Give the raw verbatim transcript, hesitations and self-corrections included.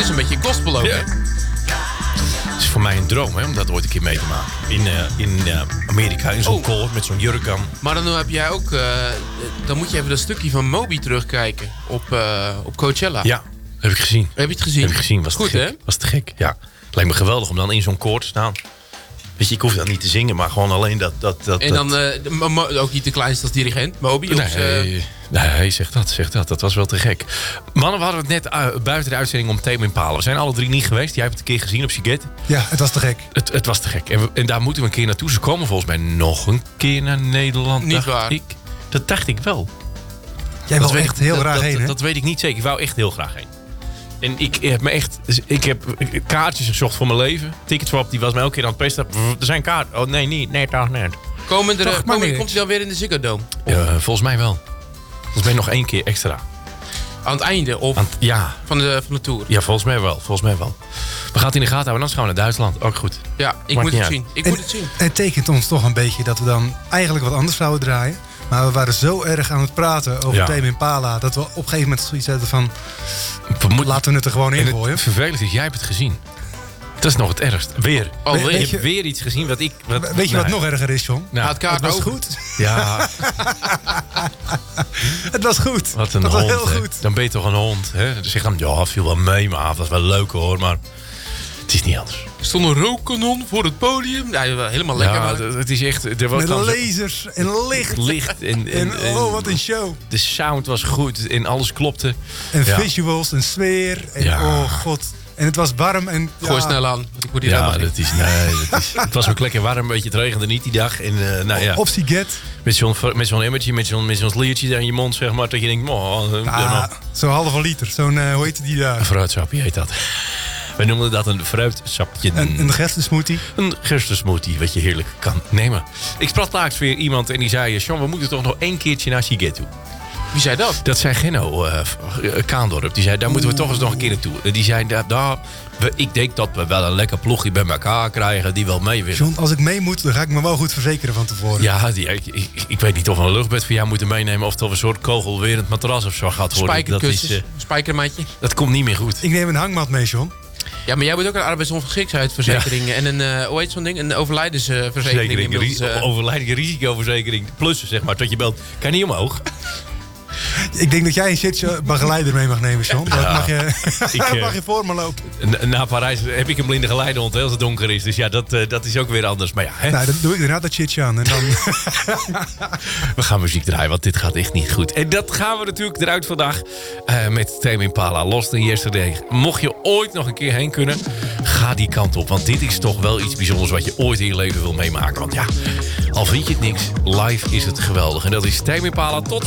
is een beetje gospel ook, Ja. hè? Het is voor mij een droom, hè, om dat ooit een keer mee te maken. In, uh, in uh, Amerika, in zo'n Oh. koor met zo'n jurk aan. Maar dan heb jij ook... Uh, dan moet je even dat stukje van Moby terugkijken op, uh, op Coachella. Ja, heb ik gezien. Heb je het gezien? Heb ik gezien, was Goed, te gek. hè? Was te gek, ja. Lijkt me geweldig om dan in zo'n koor te staan. Weet je, ik hoef dan niet te zingen, maar gewoon alleen dat... dat, dat En dan uh, de, mo- mo- ook niet de kleinste als dirigent, Moby. Nee, of, uh, nee, zeg dat, zeg dat. Dat was wel te gek. Mannen, we hadden het net uh, buiten de uitzending om Tame Impala. We zijn alle drie niet geweest. Jij hebt het een keer gezien op Siget. Ja, het was te gek. Het, het was te gek. En, we, en daar moeten we een keer naartoe. Ze komen volgens mij nog een keer naar Nederland. Niet dacht waar. Ik. Dat dacht ik wel. Jij Dat wil weet echt ik- heel dat, graag dat, heen, hè? Dat weet ik niet zeker. Ik wou echt heel graag heen. En ik heb me echt... Ik heb kaartjes gezocht voor mijn leven. Ticketswap, die was mij elke keer aan het pesten. Er zijn kaarten. Oh nee, niet. Nee, toch net. komen er, Toch, uh, maar komen, niks. komt hij dan weer in de Ziggo Dome? Ja, volgens mij wel. Volgens mij nog één keer extra. Aan het einde of Want, ja, van, de, van de tour? ja, volgens mij wel. Volgens mij wel. We gaan het in de gaten houden. Anders gaan we naar Duitsland. Ook goed. Ja, ik Maakt moet niet het uit. zien. Ik En moet het zien. Het tekent ons toch een beetje dat we dan eigenlijk wat anders zouden draaien. Maar we waren zo erg aan het praten over Ja. Tame Impala... dat we op een gegeven moment zoiets hadden van... We moeten... laten we het er gewoon En in het gooien. vervelend is, jij hebt het gezien. Dat is nog het ergst. Weer. Alweer. Je weet hebt je- weer iets gezien wat ik... Wat, Weet je wat nou, nog erger is, John? nou, Gaat kaart Het was over. goed. Ja, Het was goed. wat een dat hond. was heel hè. goed. Dan ben je toch een hond. Hè? Dan zeg je dan, ja, viel wel mee, maar het was wel leuk hoor. Maar het is niet anders. Er stond een rookkanon voor het podium. Ja, helemaal lekker. Ja, maar- het, het is echt... Er was Met gewoon zo- lasers en licht. licht. En, En, en, en oh, wat een show. de sound was goed en alles klopte. En Ja. visuals en sfeer. En Ja. oh god. En het was warm. En, Gooi ja, snel aan. Want ik moet hier Ja, helemaal dat is, nee, dat is, het was ook lekker warm, een beetje, het regende niet die dag. En, uh, nou ja, Op Siget. met zo'n met zo'n emmertje, met zo'n met zo'n sliertje aan je mond, zeg maar, dat je denkt, oh, uh, Ah, zo'n halve liter. Zo'n, uh, hoe heet die daar? een fruitsapje heet dat. Wij noemen dat een fruitsapje. Een, een gerstensmoothie. Een gerstensmoothie, wat je heerlijk kan nemen. Ik sprak laatst weer iemand en die zei, John, we moeten toch nog één keertje naar Siget toe. Wie zei dat? Dat zei Genno, uh, Kaandorp. Die zei, daar moeten we toch eens nog een keer naartoe. En die zei, daar, daar, we, ik denk dat we wel een lekker ploegje bij elkaar krijgen die wel mee willen. John, als ik mee moet, dan ga ik me wel goed verzekeren van tevoren. Ja, die, ik, ik, ik weet niet of we een luchtbed voor jou moeten meenemen of dat we een soort kogelwerend matras of zo gaat worden. Dat, is, Spijkerkussens. uh, Spijkermatje. dat komt niet meer goed. Ik neem een hangmat mee, John. Ja, maar jij moet ook een arbeidsongeschiktheidsverzekering en een, uh, hoe heet zo'n ding? Een overlijdensverzekering. Verzekering, inmiddels, ri- uh, overlijding, risicoverzekering. Plus, zeg maar, tot je belt, kan niet omhoog. Ik denk dat jij een shitje begeleider mee mag nemen, John. Dat Ja, mag je, ik, dat eh, mag je voor me lopen. Na, na Parijs heb ik een blinde geleidehond, hè, als het donker is. Dus ja, dat, uh, dat is ook weer anders. Maar ja, hè, Nou, dan doe ik inderdaad dat shitje aan. En dan... we gaan muziek draaien, want dit gaat echt niet goed. En dat gaan we natuurlijk eruit vandaag uh, met Tame Impala, Lost in Yesterday. Mocht je ooit nog een keer heen kunnen, ga die kant op. Want dit is toch wel iets bijzonders wat je ooit in je leven wil meemaken. Want ja, al vind je het niks, live is het geweldig. En dat is Tame Impala tot